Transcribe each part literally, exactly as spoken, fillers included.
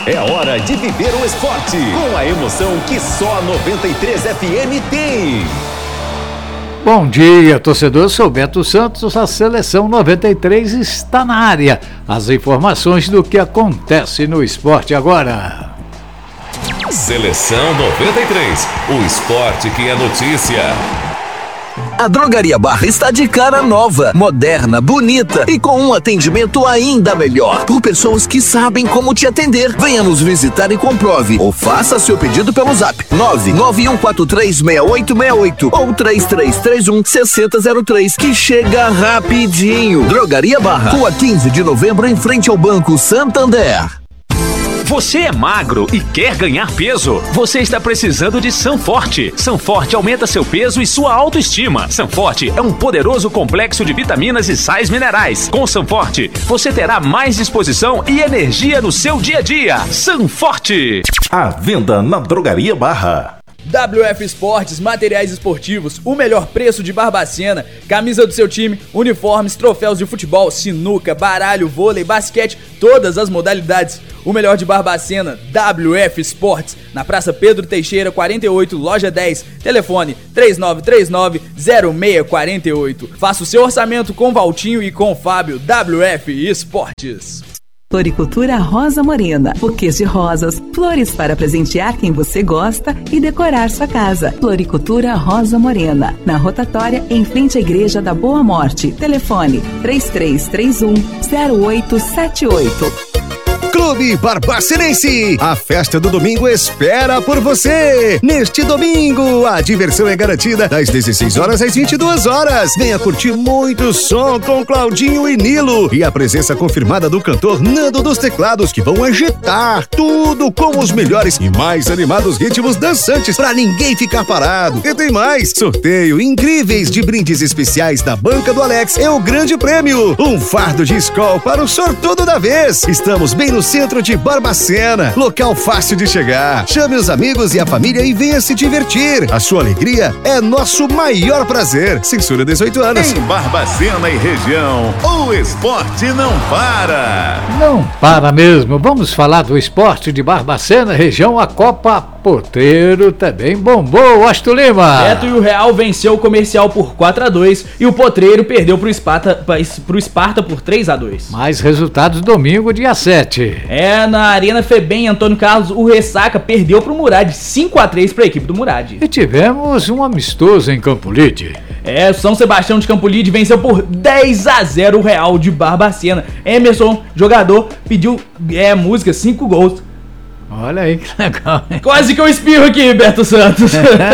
É hora de viver o esporte com a emoção que só a noventa e três F M tem. Bom dia, torcedor. Sou Beto Santos. A Seleção noventa e três está na área. As informações do que acontece no esporte agora. Seleção noventa e três, o esporte que é notícia. A Drogaria Barra está de cara nova, moderna, bonita e com um atendimento ainda melhor. Por pessoas que sabem como te atender. Venha nos visitar e comprove. Ou faça seu pedido pelo zap nove nove um quatro três seis oito seis oito ou três três três um seis zero zero três, que chega rapidinho. Drogaria Barra, Rua quinze de novembro, em frente ao Banco Santander. Você é magro e quer ganhar peso? Você está precisando de Sanforte. Sanforte aumenta seu peso e sua autoestima. Sanforte é um poderoso complexo de vitaminas e sais minerais. Com Sanforte, você terá mais disposição e energia no seu dia a dia. Sanforte. À venda na Drogaria Barra. W F Esportes, materiais esportivos, o melhor preço de Barbacena, camisa do seu time, uniformes, troféus de futebol, sinuca, baralho, vôlei, basquete, todas as modalidades. O melhor de Barbacena, W F Esportes, na Praça Pedro Teixeira, quarenta e oito, loja dez, telefone três nove três nove zero seis quatro oito. Faça o seu orçamento com Valtinho e com Fábio. W F Esportes. Floricultura Rosa Morena, buquês de rosas, flores para presentear quem você gosta e decorar sua casa. Floricultura Rosa Morena, na rotatória em frente à Igreja da Boa Morte. Telefone três três três um zero oito sete oito. Clube Barbacenense, a festa do domingo espera por você. Neste domingo, a diversão é garantida das dezesseis horas às vinte e duas horas. Venha curtir muito som com Claudinho e Nilo e a presença confirmada do cantor Nando dos Teclados, que vão agitar tudo com os melhores e mais animados ritmos dançantes pra ninguém ficar parado. E tem mais, sorteio incríveis de brindes especiais da Banca do Alex é o grande prêmio, um fardo de Skol para o sortudo da vez. Estamos bem no centro de Barbacena, local fácil de chegar. Chame os amigos e a família e venha se divertir. A sua alegria é nosso maior prazer. Censura dezoito anos. Em Barbacena e região, o esporte não para. Não para mesmo. Vamos falar do esporte de Barbacena, região. A Copa Potreiro também bombou. Astor Lima. Beto, e o Real venceu o Comercial por quatro a dois e o Potreiro perdeu pro Esparta, pro Esparta por três a dois. Mais resultados domingo, dia sete. É, na Arena Febem, Antônio Carlos, o Ressaca perdeu pro Murad, cinco a três para a equipe do Murad. E tivemos um amistoso em Campo Lide. É, o São Sebastião de Campo Lide venceu por dez a zero o Real de Barbacena. Emerson, jogador, pediu é, música, cinco gols. Olha aí que legal, hein? Quase que eu espirro aqui, Beto Santos.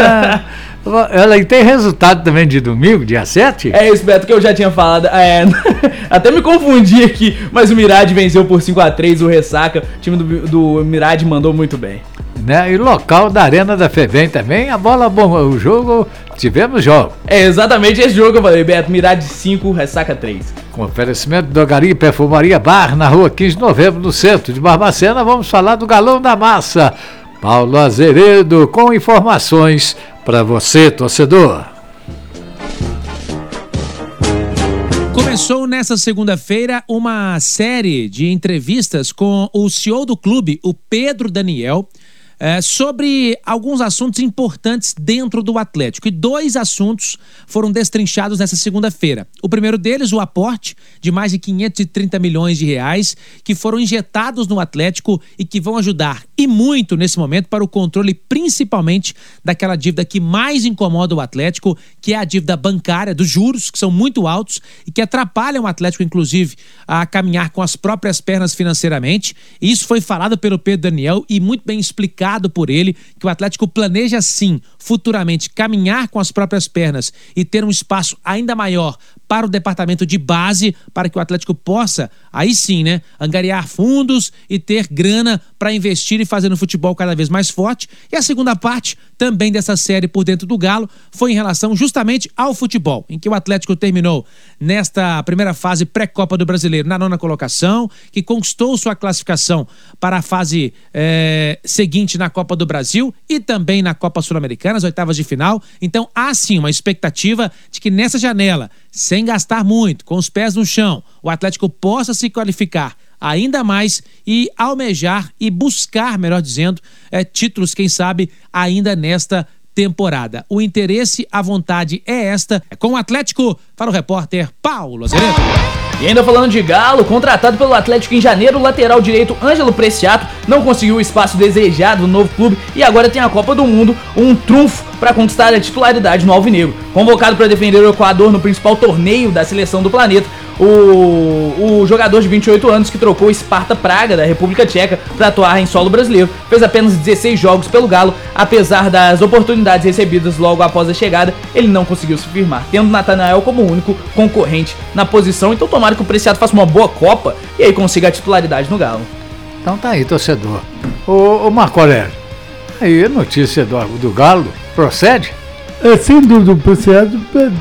Olha, e tem resultado também de domingo, dia sete? É isso, Beto, que eu já tinha falado. É, até me confundi aqui, mas o Mirade venceu por cinco a três o Ressaca. O time do, do Mirade mandou muito bem. Né? E local da Arena da Febem também, a bola bom, o jogo, tivemos jogo. É exatamente esse jogo que eu falei, Beto. Mirade cinco, Ressaca três. Com oferecimento de Drogaria e Perfumaria Bar, na rua quinze de novembro, no centro de Barbacena. Vamos falar do Galão da Massa. Paulo Azeredo com informações para você, torcedor. Começou nesta segunda-feira uma série de entrevistas com o C E O do clube, o Pedro Daniel, é, sobre alguns assuntos importantes dentro do Atlético. E dois assuntos foram destrinchados nessa segunda-feira. O primeiro deles, o aporte de mais de quinhentos e trinta milhões de reais que foram injetados no Atlético e que vão ajudar, e muito nesse momento, para o controle principalmente daquela dívida que mais incomoda o Atlético, que é a dívida bancária, dos juros, que são muito altos e que atrapalham o Atlético, inclusive, a caminhar com as próprias pernas financeiramente. Isso foi falado pelo Pedro Daniel e muito bem explicado por ele, que o Atlético planeja sim, futuramente, caminhar com as próprias pernas e ter um espaço ainda maior para o departamento de base, para que o Atlético possa, aí sim, né, angariar fundos e ter grana para investir e fazer no futebol cada vez mais forte. E a segunda parte também dessa série Por Dentro do Galo foi em relação justamente ao futebol, em que o Atlético terminou nesta primeira fase pré-Copa do Brasileiro na nona colocação, que conquistou sua classificação para a fase é, seguinte na Copa do Brasil e também na Copa Sul-Americana, as oitavas de final. Então há sim uma expectativa de que nessa janela, sem gastar muito, com os pés no chão, o Atlético possa se qualificar ainda mais e almejar e buscar, melhor dizendo, é, títulos, quem sabe, ainda nesta temporada. O interesse, a vontade é esta. É com o Atlético, para o repórter Paulo Azeredo. E ainda falando de Galo, contratado pelo Atlético em janeiro, o lateral direito Ângelo Preciato não conseguiu o espaço desejado no novo clube e agora tem a Copa do Mundo, um trunfo para conquistar a titularidade no Alvinegro. Convocado para defender o Equador no principal torneio da seleção do planeta, o, o jogador de vinte e oito anos que trocou o Sparta Praga da República Tcheca para atuar em solo brasileiro, fez apenas dezesseis jogos pelo Galo. Apesar das oportunidades recebidas logo após a chegada, ele não conseguiu se firmar, tendo Natanael como único concorrente na posição. Então tomara que o Preciato faça uma boa Copa e aí consiga a titularidade no Galo. Então tá aí, torcedor. Ô, ô Marco Aurélio, aí a notícia do, do Galo procede? É, sem dúvida, o Preciato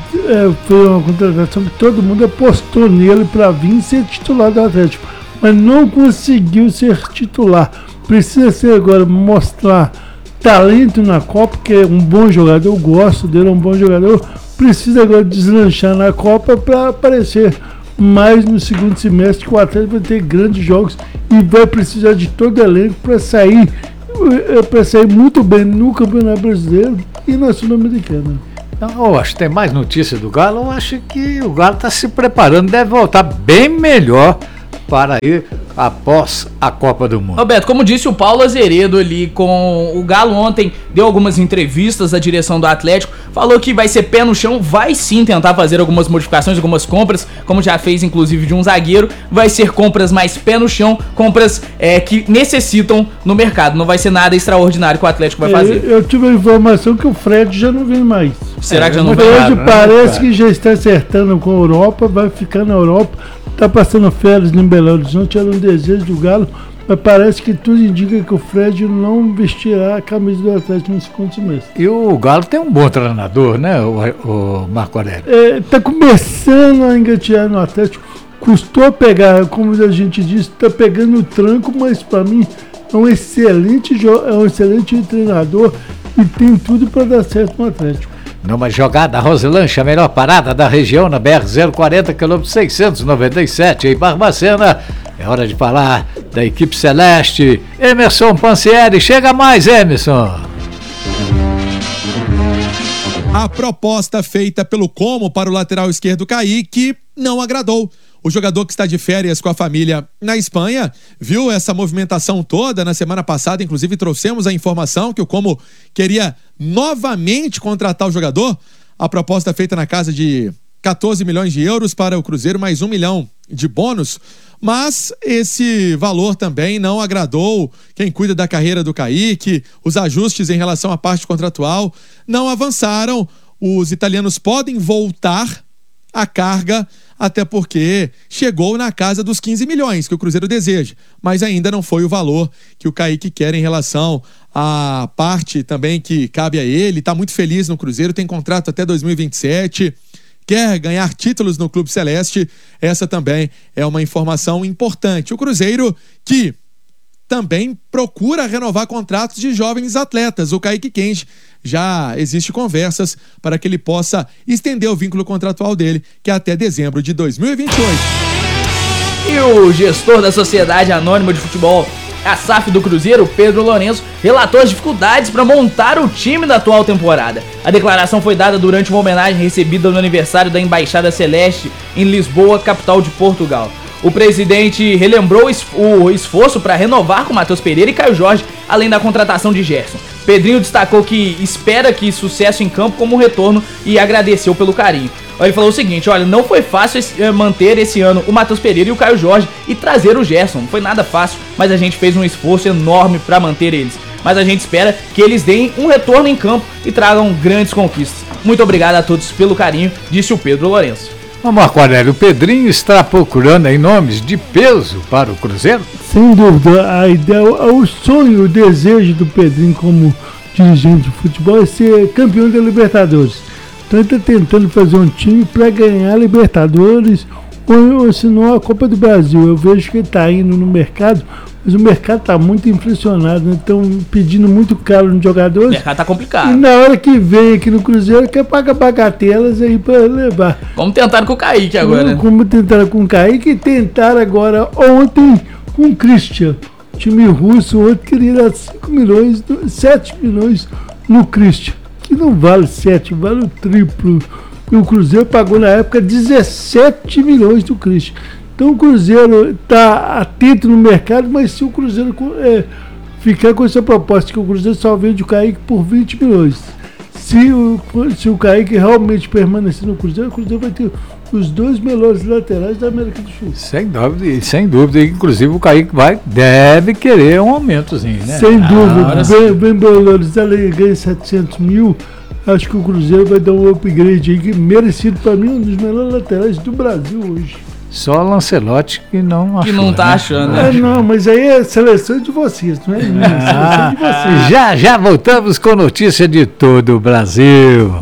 é, foi uma contratação que todo mundo apostou nele para vir ser titular do Atlético, mas não conseguiu ser titular. Precisa ser agora mostrar talento na Copa, que é um bom jogador, eu gosto dele, é um bom jogador. Precisa agora deslanchar na Copa para aparecer mais no segundo semestre, que o Atlético vai ter grandes jogos e vai precisar de todo elenco para sair, para sair muito bem no Campeonato Brasileiro e na Sul-Americana. Eu acho que tem mais notícia do Galo. Eu acho que o Galo está se preparando, deve voltar bem melhor para ir após a Copa do Mundo. Roberto, como disse o Paulo Azeredo ali com o Galo ontem, deu algumas entrevistas à direção do Atlético, falou que vai ser pé no chão, vai sim tentar fazer algumas modificações, algumas compras, como já fez inclusive de um zagueiro, vai ser compras mais pé no chão, compras é, que necessitam no mercado, não vai ser nada extraordinário que o Atlético vai fazer. Eu, eu tive a informação que o Fred já não vem mais. Será é, que já não vem? O Fred parece né? que já está acertando com a Europa, vai ficar na Europa, está passando férias em Belo Horizonte, era um desejo do Galo, mas parece que tudo indica que o Fred não vestirá a camisa do Atlético no segundo semestre. E o Galo tem um bom treinador, né, o, o Marco Aurélio? Está é, começando a engatear no Atlético, custou pegar, como a gente disse, está pegando o tranco, mas para mim é um excelente, é um excelente treinador e tem tudo para dar certo no Atlético. Numa jogada, Roselanche, a melhor parada da região na B R zero quarenta, quilômetro seiscentos e noventa e sete, em Barbacena. É hora de falar da equipe celeste. Emerson Pansieri, chega mais, Emerson. A proposta feita pelo Como para o lateral esquerdo Kaique não agradou. O jogador que está de férias com a família na Espanha viu essa movimentação toda na semana passada, inclusive trouxemos a informação que o Como queria novamente contratar o jogador. A proposta feita na casa de catorze milhões de euros para o Cruzeiro, mais um milhão de bônus, mas esse valor também não agradou quem cuida da carreira do Kaique. Os ajustes em relação à parte contratual não avançaram. Os italianos podem voltar a carga, até porque chegou na casa dos quinze milhões que o Cruzeiro deseja, mas ainda não foi o valor que o Kaique quer em relação à parte também que cabe a ele. Está muito feliz no Cruzeiro, tem contrato até dois mil e vinte e sete, quer ganhar títulos no Clube Celeste. Essa também é uma informação importante. O Cruzeiro que também procura renovar contratos de jovens atletas. O Kaique Kenji, já existe conversas para que ele possa estender o vínculo contratual dele, que é até dezembro de dois mil e vinte e oito. E o gestor da Sociedade Anônima de Futebol, a S A F do Cruzeiro, Pedro Lourenço, relatou as dificuldades para montar o time da atual temporada. A declaração foi dada durante uma homenagem recebida no aniversário da Embaixada Celeste em Lisboa, capital de Portugal. O presidente relembrou o esforço para renovar com Matheus Pereira e Caio Jorge, além da contratação de Gerson. Pedrinho destacou que espera que sucesso em campo como retorno e agradeceu pelo carinho. Ele falou o seguinte: olha, não foi fácil manter esse ano o Matheus Pereira e o Caio Jorge e trazer o Gerson. Não foi nada fácil, mas a gente fez um esforço enorme para manter eles. Mas a gente espera que eles deem um retorno em campo e tragam grandes conquistas. Muito obrigado a todos pelo carinho, disse o Pedro Lourenço. Ô Marco Aurélio, o Pedrinho está procurando aí nomes de peso para o Cruzeiro? Sem dúvida, a ideia, o sonho, o desejo do Pedrinho como dirigente de futebol é ser campeão da Libertadores. Então ele está tentando fazer um time para ganhar a Libertadores ou, ou se não a Copa do Brasil. Eu vejo que ele está indo no mercado, mas o mercado está muito inflacionado, né? Estão pedindo muito caro nos jogadores. O mercado está complicado. E na hora que vem aqui no Cruzeiro, quer pagar bagatelas aí para levar. Como tentaram com o Kaique agora. Como, como tentaram com o Kaique, tentaram agora ontem com o Christian, time russo. O outro queria dar cinco milhões, sete milhões no Christian, que não vale sete, vale o triplo. E o Cruzeiro pagou na época dezessete milhões do Christian. Então o Cruzeiro está atento no mercado, mas se o Cruzeiro é, ficar com essa proposta que o Cruzeiro só vende o Kaique por vinte milhões, se o, se o Kaique realmente permanecer no Cruzeiro, o Cruzeiro vai ter os dois melhores laterais da América do Sul. Sem dúvida, sem dúvida. Inclusive o Kaique vai, deve querer um aumentozinho, né? Sem dúvida. Ah, bem, bem valorizado, ele ganha setecentos mil. Acho que o Cruzeiro vai dar um upgrade aí, que merecido para mim, um dos melhores laterais do Brasil hoje. Só Lancelotti que não achou. Que não tá né? achando, né? É, não, mas aí é seleção de vocês, não é minha, é seleção de vocês. Já, já voltamos com notícia de todo o Brasil.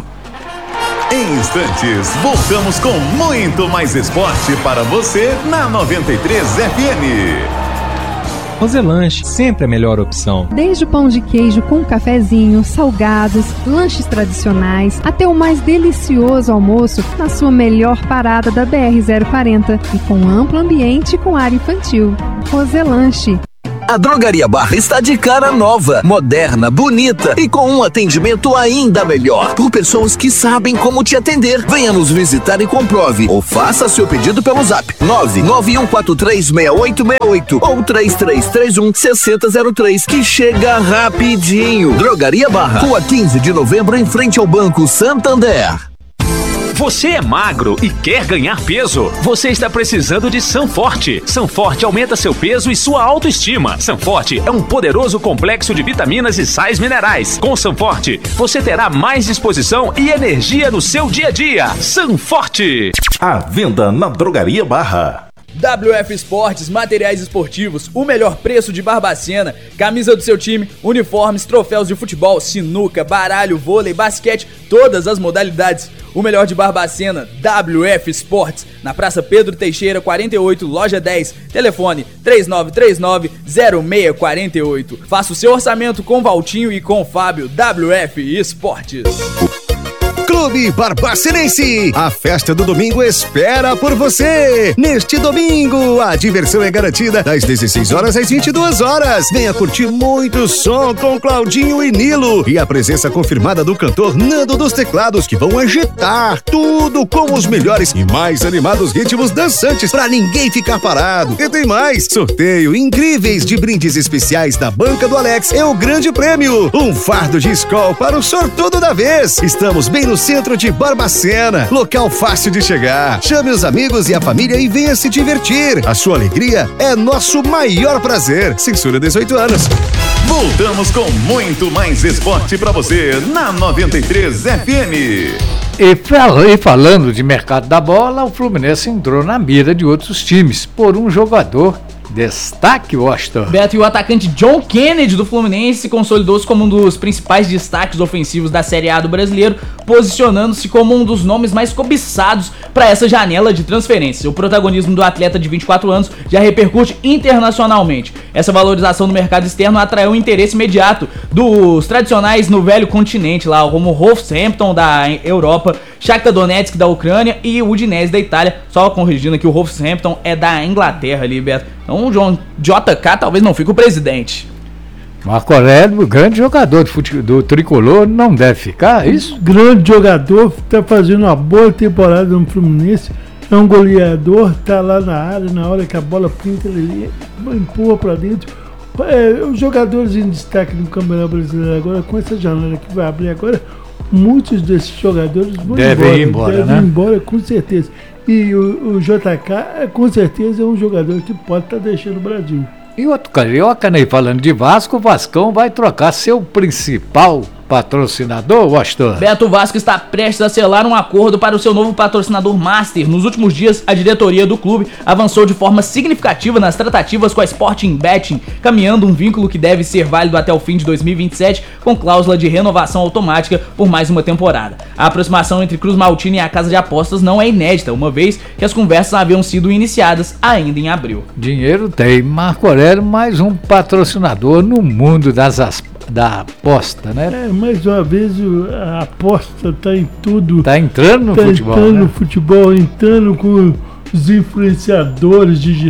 Em instantes, voltamos com muito mais esporte para você na noventa e três F M. Roselanche, sempre a melhor opção. Desde o pão de queijo com cafezinho, salgados, lanches tradicionais, até o mais delicioso almoço na sua melhor parada da B R zero quarenta e com amplo ambiente com área infantil. Roselanche. A Drogaria Barra está de cara nova, moderna, bonita e com um atendimento ainda melhor. Por pessoas que sabem como te atender. Venha nos visitar e comprove. Ou faça seu pedido pelo zap nove nove um quatro três seis oito seis oito ou três três três um seis zero zero três, que chega rapidinho. Drogaria Barra, Rua quinze de novembro, em frente ao Banco Santander. Você é magro e quer ganhar peso? Você está precisando de Sanforte. Sanforte aumenta seu peso e sua autoestima. Sanforte é um poderoso complexo de vitaminas e sais minerais. Com Sanforte, você terá mais disposição e energia no seu dia a dia. Sanforte. À venda na Drogaria Barra. W F Esportes, materiais esportivos, o melhor preço de Barbacena, camisa do seu time, uniformes, troféus de futebol, sinuca, baralho, vôlei, basquete, todas as modalidades. O melhor de Barbacena, W F Esportes, na Praça Pedro Teixeira, quarenta e oito, loja dez, telefone três nove três nove zero seis quatro oito. Faça o seu orçamento com Valtinho e com Fábio. W F Esportes. Clube Barbacenense, a festa do domingo espera por você. Neste domingo, a diversão é garantida das dezesseis horas às vinte e duas horas. Venha curtir muito som com Claudinho e Nilo e a presença confirmada do cantor Nando dos Teclados, que vão agitar tudo com os melhores e mais animados ritmos dançantes pra ninguém ficar parado. E tem mais, sorteio incríveis de brindes especiais da Banca do Alex é o grande prêmio, um fardo de Skol para o sortudo da vez. Estamos bem no centro de Barbacena, local fácil de chegar. Chame os amigos e a família e venha se divertir. A sua alegria é nosso maior prazer. Censura dezoito anos. Voltamos com muito mais esporte para você na noventa e três F M. E, fal- e falando de mercado da bola, o Fluminense entrou na mira de outros times por um jogador. Destaque, Washington. Beto, e o atacante John Kennedy do Fluminense consolidou-se como um dos principais destaques ofensivos da Série A do Brasileiro, posicionando-se como um dos nomes mais cobiçados para essa janela de transferência. O protagonismo do atleta de vinte e quatro anos já repercute internacionalmente. Essa valorização no mercado externo atraiu o interesse imediato dos tradicionais no velho continente, lá como o Wolverhampton da Europa, Shakhtar Donetsk da Ucrânia e o Udinese da Itália. Só corrigindo aqui, o Wolverhampton é da Inglaterra ali, Beto. Então o John J K talvez não fique o presidente. Marco Aurélio, grande jogador do, fute... do Tricolor, não deve ficar, é isso? Grande jogador, está fazendo uma boa temporada no Fluminense. É um goleador, está lá na área, na hora que a bola pinta, ele empurra para dentro. É, os jogadores em destaque no Campeonato Brasileiro agora, com essa janela que vai abrir agora, muitos desses jogadores vão devem embora, ir embora, devem né? ir embora, com certeza. E o, o J K, com certeza, é um jogador que pode estar deixando o Brasil. E outro carioca, né? Falando de Vasco, o Vascão vai trocar seu principal patrocinador, Washington. Beto, Vasco está prestes a selar um acordo para o seu novo patrocinador Master. Nos últimos dias, a diretoria do clube avançou de forma significativa nas tratativas com a Sporting Betting, caminhando um vínculo que deve ser válido até o fim de dois mil e vinte e sete, com cláusula de renovação automática por mais uma temporada. A aproximação entre Cruz Maltina e a casa de apostas não é inédita, uma vez que as conversas haviam sido iniciadas ainda em abril. Dinheiro tem. Marco Aurélio, mais um patrocinador no mundo das as... da aposta, né? É, mais uma vez a aposta está em tudo. Tá entrando no tá futebol, entrando né? no futebol, entrando com os influenciadores digi-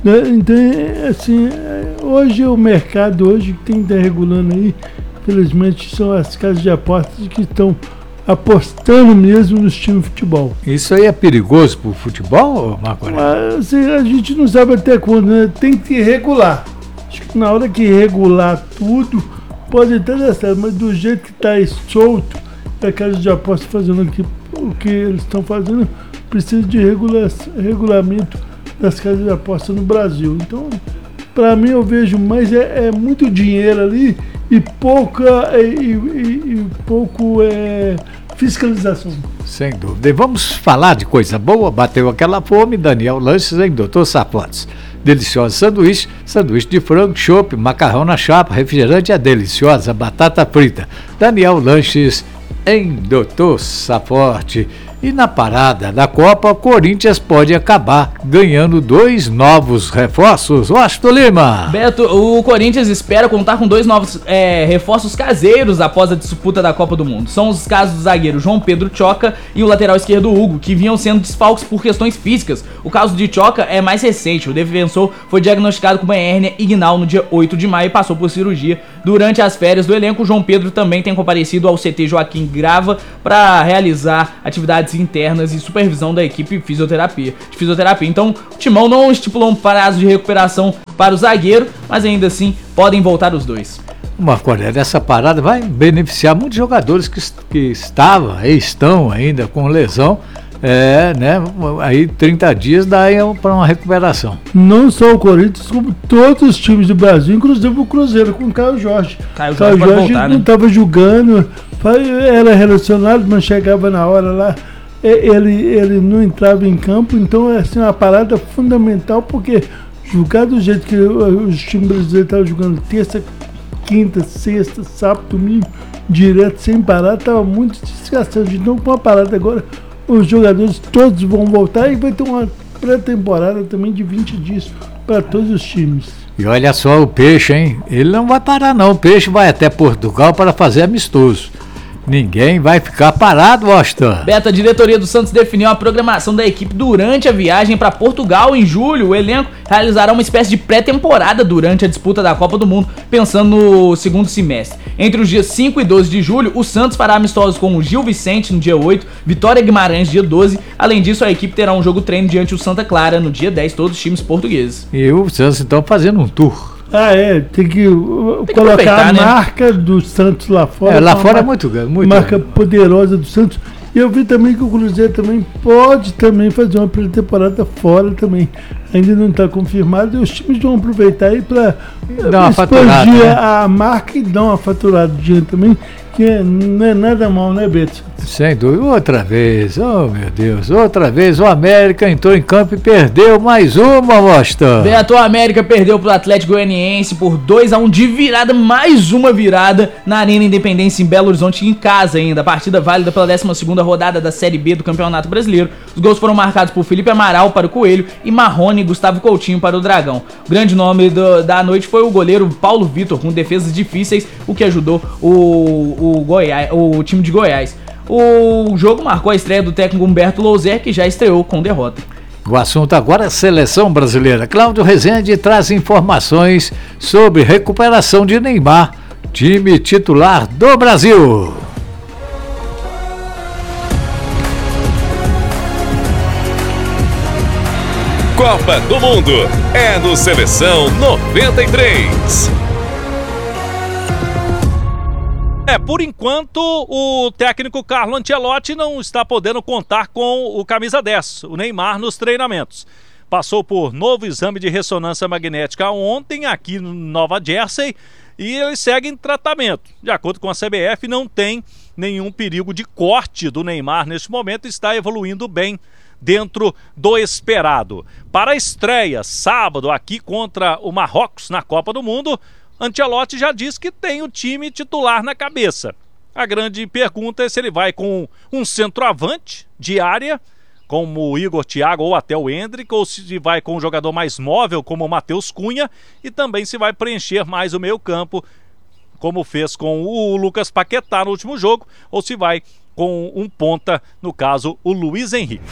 Né? Então, assim, hoje o mercado, hoje quem está regulando aí, infelizmente, são as casas de apostas que estão apostando mesmo nos times de futebol. Isso aí é perigoso pro futebol, Marco Aurélio? Mas, assim, a gente não sabe até quando, né? Tem que regular. Acho que na hora que regular tudo, pode até dar certo, mas do jeito que está solto, a casa de apostas fazendo aqui, o que eles estão fazendo, precisa de regula regulamento das casas de apostas no Brasil. Então, para mim, eu vejo mais é, é muito dinheiro ali e pouca e, e, e pouco é, fiscalização. Sem dúvida. E vamos falar de coisa boa. Bateu aquela fome, Daniel Lanches em doutor Sapotes. Deliciosa sanduíche, sanduíche de frango, chopp, macarrão na chapa, refrigerante é deliciosa, batata frita. Daniel Lanches em doutor Sapote. E na parada da Copa, o Corinthians pode acabar ganhando dois novos reforços. Washington Lima. Beto, o Corinthians espera contar com dois novos é, reforços caseiros após a disputa da Copa do Mundo. São os casos do zagueiro João Pedro Choca e o lateral esquerdo Hugo, que vinham sendo desfalques por questões físicas. O caso de Choca é mais recente. O defensor foi diagnosticado com uma hérnia inguinal no dia oito de maio e passou por cirurgia. Durante as férias do elenco, o João Pedro também tem comparecido ao C T Joaquim Grava para realizar atividades internas e supervisão da equipe fisioterapia, de fisioterapia. Então, o Timão não estipulou um prazo de recuperação para o zagueiro, mas ainda assim podem voltar os dois. Marco Aurélio, essa parada vai beneficiar muitos jogadores que, que estavam e estão ainda com lesão. É, né? Aí trinta dias dá para uma recuperação. Não só o Corinthians, como todos os times do Brasil, inclusive o Cruzeiro com o Caio Jorge. Caio Jorge, Jorge voltar, não né? estava julgando, era relacionado, mas chegava na hora lá, ele, ele não entrava em campo, então é assim, uma parada fundamental, porque jogar do jeito que os times brasileiros estavam jogando terça, quinta, sexta, sábado, domingo, direto, sem parar, estava muito desgastante. Então, com a parada agora, os jogadores todos vão voltar e vai ter uma pré-temporada também de vinte dias para todos os times. E olha só o Peixe, hein? Ele não vai parar não, o Peixe vai até Portugal para fazer amistoso. Ninguém vai ficar parado, Washington. Beto, a diretoria do Santos definiu a programação da equipe durante a viagem para Portugal em julho. O elenco realizará uma espécie de pré-temporada durante a disputa da Copa do Mundo, pensando no segundo semestre. Entre os dias cinco e doze de julho, o Santos fará amistosos com o Gil Vicente no dia oito, Vitória Guimarães dia doze. Além disso, a equipe terá um jogo treino diante do Santa Clara no dia dez, todos os times portugueses. E o Santos então fazendo um tour. Ah, é, tem que, uh, tem que colocar a né? marca do Santos lá fora. É, lá fora é muito grande, muito marca grande. poderosa do Santos. E eu vi também que o Cruzeiro também pode também fazer uma pré-temporada fora também. Ainda não está confirmado e os times vão aproveitar aí para expandir né? a marca e dar uma faturadinha também, que não é nada mal, né, Beto? Sem dúvida. Outra vez, oh meu Deus, outra vez o América entrou em campo e perdeu mais uma, Washington. Beto, o América perdeu pro Atlético Goianiense por dois a um de virada, mais uma virada na Arena Independência em Belo Horizonte, em casa ainda. A partida válida pela décima segunda rodada da Série B do Campeonato Brasileiro. Os gols foram marcados por Felipe Amaral para o Coelho e Marrone e Gustavo Coutinho para o Dragão. O grande nome do, da noite foi o goleiro Paulo Vitor, com defesas difíceis, o que ajudou o, o, Goiás, o time de Goiás. O jogo marcou a estreia do técnico Humberto Louser, que já estreou com derrota. O assunto agora é seleção brasileira. Cláudio Rezende traz informações sobre recuperação de Neymar, time titular do Brasil. Copa do Mundo é no Seleção noventa e três. É, por enquanto, o técnico Carlo Ancelotti não está podendo contar com o camisa dez, o Neymar, nos treinamentos. Passou por novo exame de ressonância magnética ontem aqui no Nova Jersey e ele segue em tratamento. De acordo com a C B F, não tem nenhum perigo de corte do Neymar neste momento, está evoluindo bem dentro do esperado. Para a estreia, sábado, aqui contra o Marrocos na Copa do Mundo, Ancelotti já disse que tem o time titular na cabeça. A grande pergunta é se ele vai com um centroavante de área, como o Igor Thiago ou até o Endrick, ou se vai com um jogador mais móvel, como o Matheus Cunha, e também se vai preencher mais o meio campo, como fez com o Lucas Paquetá no último jogo, ou se vai com um ponta, no caso, o Luiz Henrique.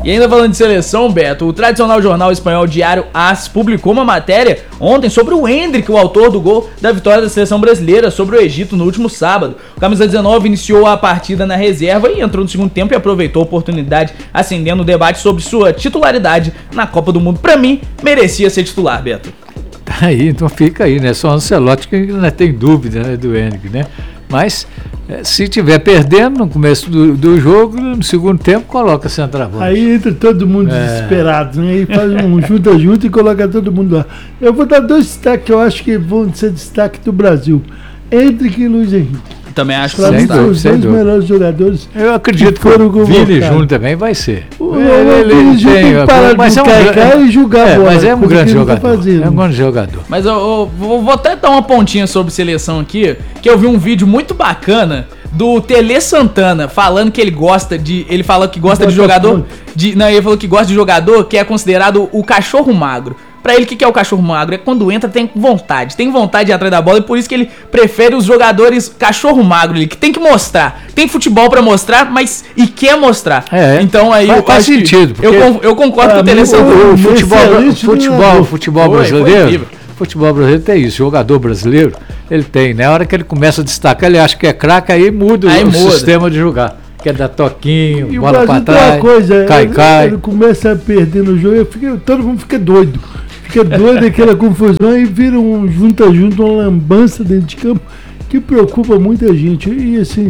E ainda falando de seleção, Beto, o tradicional jornal espanhol Diário AS publicou uma matéria ontem sobre o Endrick, o autor do gol da vitória da seleção brasileira sobre o Egito no último sábado. O camisa dezenove iniciou a partida na reserva e entrou no segundo tempo e aproveitou a oportunidade, acendendo o debate sobre sua titularidade na Copa do Mundo. Pra mim, merecia ser titular, Beto. Tá aí, então fica aí, né? Só o Ancelotti que ainda tem dúvida, né, do Endrick, né? Mas se tiver perdendo no começo do, do jogo, no segundo tempo coloca centroavante. Aí entra todo mundo é. desesperado, né? Aí faz um junta-junta e coloca todo mundo lá. Eu vou dar dois destaques que eu acho que vão ser destaque do Brasil. Endrick e Luiz Henrique. Também acho que são os dois melhores jogadores. Eu acredito que, que o Vini Júnior também vai ser. O, ele, o Vini Júnior tem que parar de é um cair e jogar é, bola. Mas é um grande jogador. Tá é um grande jogador. Mas eu, eu vou, vou até dar uma pontinha sobre seleção aqui, que eu vi um vídeo muito bacana do Tele Santana falando que ele gosta de. Ele falou que gosta de jogador. De, não, ele falou que gosta de jogador que é considerado o cachorro magro. Pra ele, o que, que é o cachorro magro? É quando entra, tem vontade. Tem vontade de ir atrás da bola e por isso que ele prefere os jogadores cachorro magro ali, que tem que mostrar. Tem futebol pra mostrar, mas e quer mostrar. É, então aí faz, eu faz sentido. Eu, eu concordo com o Tele Santana. O, o futebol, o futebol, futebol brasileiro. Futebol brasileiro tem isso. Jogador brasileiro, ele tem. Na hora que ele começa a destacar, ele acha que é craque, aí muda aí o muda. sistema de jogar. Quer dar toquinho, e bola pra trás. Uma coisa, cai, ele, cai. Ele começa a perder no jogo, fica, todo mundo fica doido. Fica doido aquela confusão e vira um junta-junta, uma lambança dentro de campo que preocupa muita gente. E assim,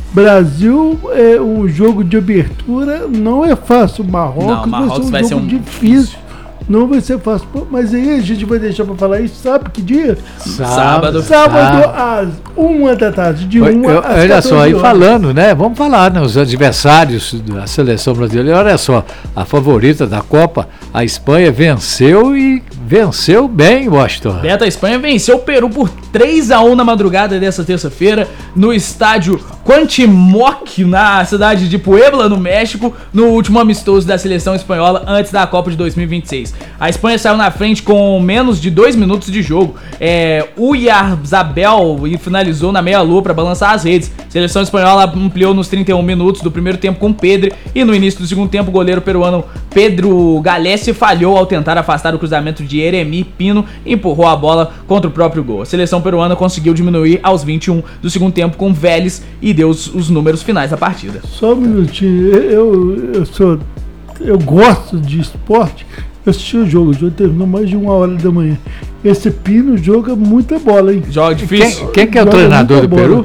Brasil é um jogo de abertura, não é fácil. Marrocos, não, Marrocos vai ser um vai jogo ser um... difícil. Não vai ser fácil. Mas aí a gente vai deixar pra falar isso, sabe que dia? Sábado. Sábado às uma da tarde, de uma às Olha só, aí falando, né? Vamos falar, né? Os adversários da seleção brasileira. Olha só, a favorita da Copa, a Espanha, venceu e venceu bem, Washington. Beto, a Espanha venceu o Peru por três a um na madrugada dessa terça-feira no estádio Cuauhtémoc, na cidade de Puebla, no México, no último amistoso da seleção espanhola antes da Copa de dois mil e vinte e seis. A Espanha saiu na frente com menos de dois minutos de jogo. É, o Oyarzabal finalizou na meia-lua para balançar as redes. A seleção espanhola ampliou nos trinta e um minutos do primeiro tempo com Pedri e no início do segundo tempo o goleiro peruano Pedro Galese falhou ao tentar afastar o cruzamento de Eremi Pino e empurrou a bola contra o próprio gol. A seleção peruana conseguiu diminuir aos vinte e um do segundo tempo com Vélez e deu os, os números finais da partida. Só um minutinho, eu, eu, sou, eu gosto de esporte. Eu assisti o jogo, o jogo terminou mais de uma hora da manhã. Esse Pino joga muita bola, hein? Joga difícil. Quem, quem que é o joga treinador do bola. Peru?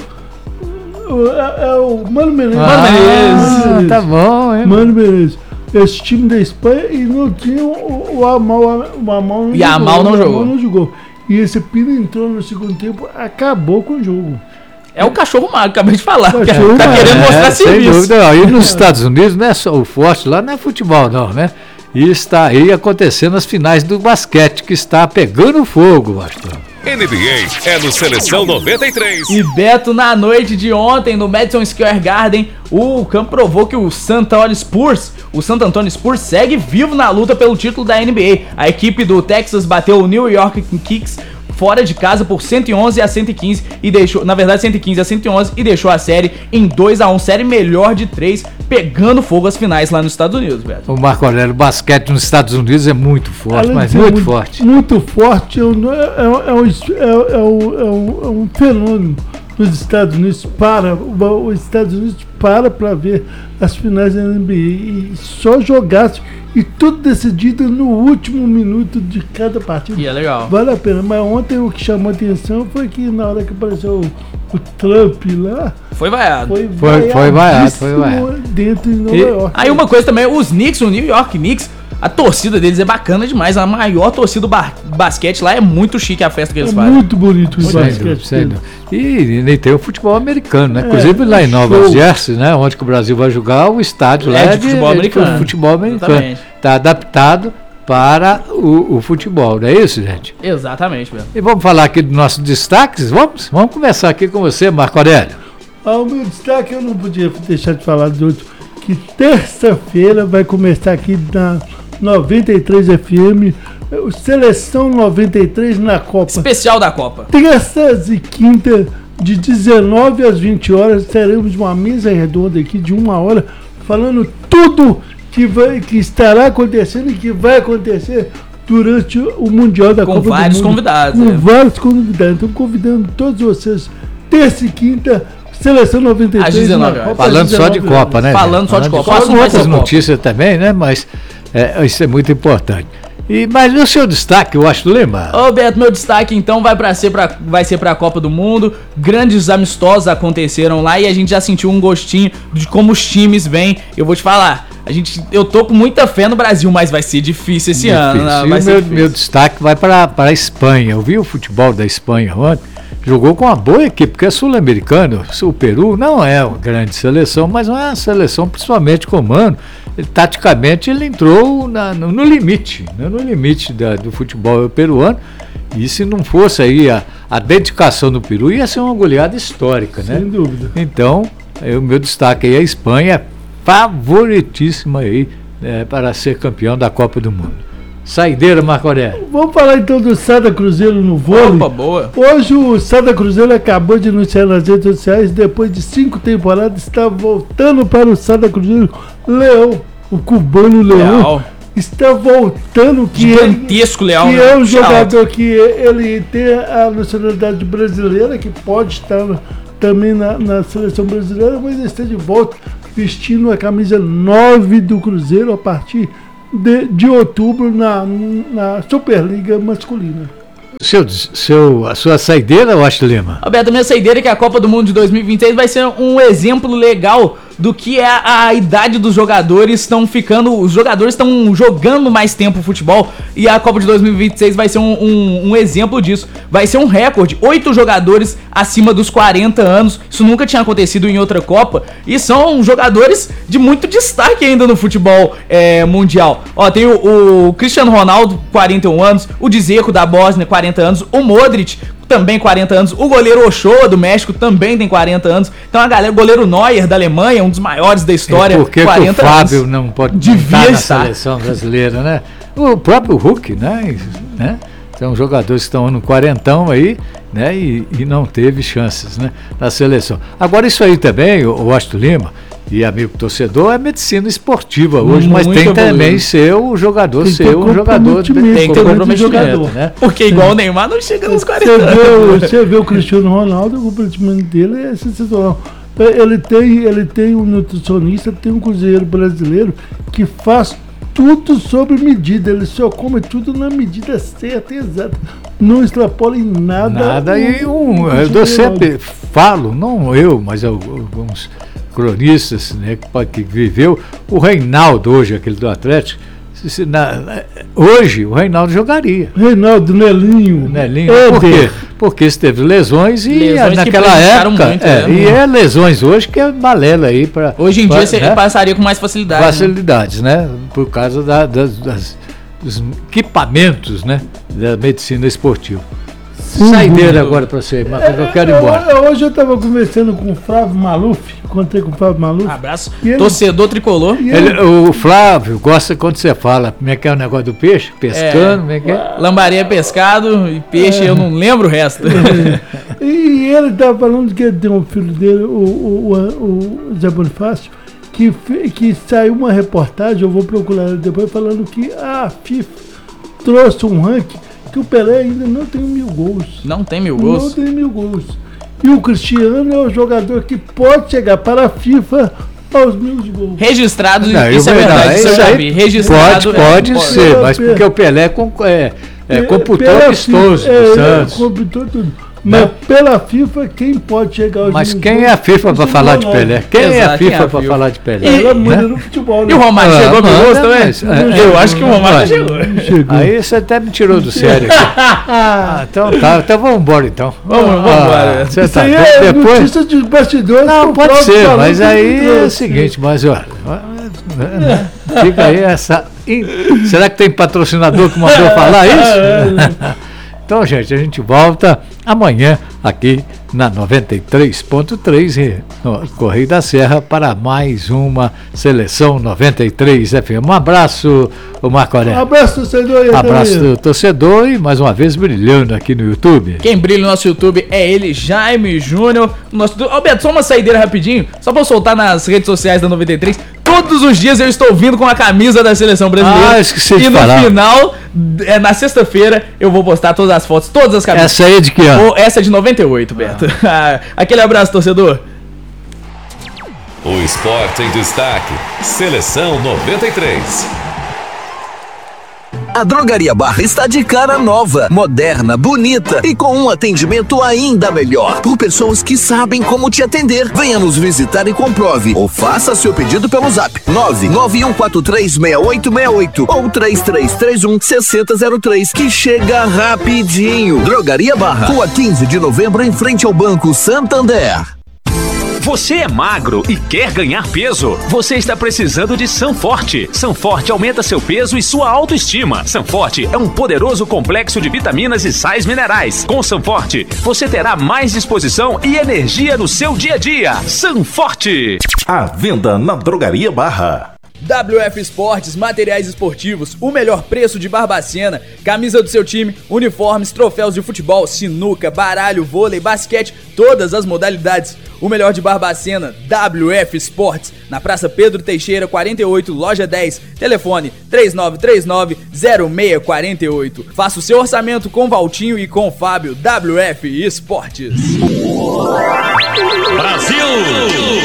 É, é o Mano Menezes. Ah, Mano Menezes. Ah, tá bom, hein? Mano Menezes. Esse time da Espanha e não tinha o, o Amal. O Amal não e jogou. Amal não, jogou. não jogou. E esse Pino entrou no segundo tempo, acabou com o jogo. É o cachorro magro, acabei de falar. Tá querendo mostrar é, serviço. Sem dúvida. E nos Estados Unidos, não é só o forte lá, não é futebol, não, né? E está aí acontecendo as finais do basquete, que está pegando fogo, Bastos. N B A é no Seleção noventa e três. E Beto, na noite de ontem, no Madison Square Garden, o campo provou que o San Antonio Spurs, o San Antonio Spurs segue vivo na luta pelo título da N B A. A equipe do Texas bateu o New York Knicks fora de casa por cento e onze a cento e quinze e deixou, na verdade cento e quinze a cento e onze, e deixou a série em dois a um, série melhor de três, pegando fogo as finais lá nos Estados Unidos, velho. O Marco Aurélio, o basquete nos Estados Unidos é muito forte, Além mas muito, muito forte. Muito forte, é um, é, é, um, é, um, é, um, é um fenômeno nos Estados Unidos. Para, os Estados Unidos para para ver as finais da N B A e só jogasse. E tudo decidido no último minuto de cada partida. E é legal. Vale a pena. Mas ontem o que chamou a atenção foi que na hora que apareceu o, o Trump lá... Foi vaiado. Foi foi, foi vaiado, foi vaiado. Dentro de Nova e, York. Aí uma coisa também, os Knicks, o New York Knicks, a torcida deles é bacana demais. A maior torcida do ba- basquete lá é muito chique a festa que eles é fazem. Muito bonito o sem basquete. Dúvida, sem dúvida. E nem tem o futebol americano, né? É, Inclusive lá em Nova show. Jersey, né? Onde que o Brasil vai jogar, o estádio lá é é de futebol de, americano. É de futebol americano. Exatamente. Tá adaptado para o, o futebol, não é isso, gente? Exatamente, velho. E vamos falar aqui dos nossos destaques? Vamos? Vamos começar aqui com você, Marco Aurélio. Ah, o meu destaque eu não podia deixar de falar de outro. Que terça-feira vai começar aqui na noventa e três F M, o Seleção noventa e três na Copa. Especial da Copa. Terças e quinta, de dezenove às vinte horas, teremos uma mesa redonda aqui de uma hora, falando tudo que, vai, que estará acontecendo e que vai acontecer durante o Mundial da Com Copa do Mundo. vários convidados, Com é. vários convidados. Então, convidando todos vocês, terça e quinta, Seleção noventa e três. Às dezenove horas. Falando só de Copa, né? Falando só de Copa. Falando Próximo vai ser outras Copa. notícias também, né? Mas é, isso é muito importante. E, mas o seu destaque, eu acho, lembra? Ô Beto, meu destaque então vai, pra ser pra, vai ser pra Copa do Mundo. Grandes amistosos aconteceram lá e a gente já sentiu um gostinho de como os times vêm. Eu vou te falar, a gente, eu tô com muita fé no Brasil, mas vai ser difícil esse Difícil. ano. Né? E Vai o ser meu, difícil. meu destaque vai para a Espanha. Eu vi o futebol da Espanha ontem. Jogou com uma boa equipe, porque é sul-americano. O Peru não é uma grande seleção, mas não é uma seleção principalmente comando. Ele, taticamente ele entrou na, no, no limite, né? no limite da, do futebol peruano. E se não fosse aí a, a dedicação do Peru, ia ser uma goleada histórica, né? Sem dúvida. Então, é, o meu destaque aí é a Espanha, favoritíssima aí é, para ser campeão da Copa do Mundo. Saideira, Marco Aurélio. Vamos falar então do Sada Cruzeiro no vôlei. Opa, boa. Hoje o Sada Cruzeiro acabou de anunciar nas redes sociais, depois de cinco temporadas, está voltando para o Sada Cruzeiro. Leão, o cubano Leão, Leal. está voltando, que, Gigantesco é, Leal, que né? é um Tchau. jogador que ele tem a nacionalidade brasileira, que pode estar na- também na, na seleção brasileira, mas ele está de volta vestindo a camisa nove do Cruzeiro a partir de, de outubro na, na Superliga masculina. Seu, seu, a sua saideira, eu acho, Lima? Roberto, minha saideira é que a Copa do Mundo de dois mil e vinte e seis vai ser um exemplo legal do que é a, a idade dos jogadores. Estão ficando, os jogadores estão jogando mais tempo futebol e a Copa de dois mil e vinte e seis vai ser um, um, um exemplo disso. Vai ser um recorde, oito jogadores acima dos quarenta anos. Isso nunca tinha acontecido em outra Copa e são jogadores de muito destaque ainda no futebol é, mundial. Ó, tem o, o Cristiano Ronaldo, quarenta e um anos, o Dzeko da Bósnia, quarenta anos, o Modric, também quarenta anos, o goleiro Ochoa do México também tem quarenta anos. Então a galera, o goleiro Neuer da Alemanha, um dos maiores da história, E por que, que o quarenta Fábio anos. não pode Devia estar na estar. seleção brasileira, né? O próprio Hulk, né? né? São jogadores que estão no quarentão aí, né? E, e não teve chances, né? Na seleção. Agora isso aí também, o, o Austin Lima e amigo torcedor, é medicina esportiva hoje, mas Muito tem evoluído. também ser o jogador, Tem que ser ter um jogador de comprometimento, Tem que ter comprometimento comprometimento, jogador. né? Porque igual o Neymar não chega nos Você quarenta vê, o, anos. você vê o Cristiano Ronaldo, o comprometimento dele é sensacional. Ele tem, ele tem um nutricionista, tem um cozinheiro brasileiro que faz tudo sob medida. Ele só come tudo na medida certa e exata. Não extrapola em nada. Nada, e o- um, o eu Cristiano sempre falo, não eu, mas alguns cronistas, né, que, que viveu, o Reinaldo hoje, aquele do Atlético, se- se na- hoje o Reinaldo jogaria. Reinaldo, Nelinho, Nelinho, Éder. por quê? Porque teve lesões e Lesões que naquela prejudicaram época, muito, é, né? e é lesões hoje que é balela aí para Hoje em dia você passaria com mais facilidade. né? facilidades, né? Por causa da- das, das- dos equipamentos, né? Da medicina esportiva. Sim, Saideira sim. agora para você, Marcos, eu quero ir Eu- embora. eu- Hoje eu estava conversando com o Flávio Maluf, encontrei com o Flávio Maluf. Abraço. E ele- Torcedor tricolor. e Ele- o Flávio gosta quando você fala como é que é o negócio do peixe, pescando, como é que é? Lambaria pescado e peixe, eu não lembro o resto. E ele estava falando que ele tem um filho dele, o, o, o, o Zé Bonifácio, que, fe- que saiu uma reportagem, eu vou procurar ele depois, falando que a FIFA trouxe um ranking que o Pelé ainda não tem mil gols. Não tem mil Não gols. tem mil gols. E o Cristiano é o jogador que pode chegar para a FIFA aos mil gols. Registrado, Não, isso eu é vou- verdade, não, isso eu isso já aí vi. Registrado. Pode, pode é, ser, mas porque o Pelé com, é, é, computou Pela amistoso FIFA, do é, Santos. computou tudo. Mas Né? pela FIFA, quem pode chegar aos Mas mil quem gols é a FIFA para o falar de Ronaldo. Pelé? Quem é a Exato, quem é FIFA a para FIFA? falar de Pelé? Ela né? manda no futebol, né? E o Romário Ah, chegou a mil manda, gols também? mas, é, Eu acho que o Romário mas- chegou. Chegou. Aí você até me tirou do sério. aqui. Ah, então tá, então vamos embora então. Vamos, vamos embora. Você Isso tá aí doido? é Depois. notícia de bastidores. Não, que o pode próprio ser, falou mas que aí ele é o trouxe. seguinte, mas olha, fica aí essa. Será que tem patrocinador que mandou falar isso? Então, gente, a gente volta amanhã aqui na noventa e três ponto três no Correio da Serra para mais uma Seleção noventa e três F M. Um abraço, o Marco Um Aurélio. abraço, torcedor. e até Abraço amanhã. do torcedor e mais uma vez brilhando aqui no YouTube. Quem brilha no nosso YouTube é ele, Jaime Júnior. Nosso... Alberto, só uma saideira rapidinho, só pra eu soltar nas redes sociais da noventa e três. Todos os dias eu estou vindo com a camisa da seleção brasileira. Ah, esqueci de E no falar. final, é, na sexta-feira, eu vou postar todas as fotos, todas as camisas. Essa aí é de que ano? Oh, essa é de noventa e oito, Beto. Ah. Aquele abraço, torcedor. O esporte em destaque. Seleção noventa e três. A Drogaria Barra está de cara nova, moderna, bonita e com um atendimento ainda melhor. Por pessoas que sabem como te atender. Venha nos visitar e comprove. Ou faça seu pedido pelo zap nove nove um quatro três seis oito seis oito ou três três três um seis zero zero três, que chega rapidinho. Drogaria Barra, Rua quinze de novembro, em frente ao Banco Santander. Você é magro e quer ganhar peso? Você está precisando de Sanforte. Sanforte aumenta seu peso e sua autoestima. Sanforte é um poderoso complexo de vitaminas e sais minerais. Com Sanforte, você terá mais disposição e energia no seu dia a dia. Sanforte! À venda na Drogaria Barra. W F Esportes, materiais esportivos, o melhor preço de Barbacena, camisa do seu time, uniformes, troféus de futebol, sinuca, baralho, vôlei, basquete, todas as modalidades. O melhor de Barbacena, W F Esportes, na Praça Pedro Teixeira, quarenta e oito, loja dez, telefone três nove três nove zero seis quatro oito. Faça o seu orçamento com Valtinho e com Fábio. W F Esportes. Brasil!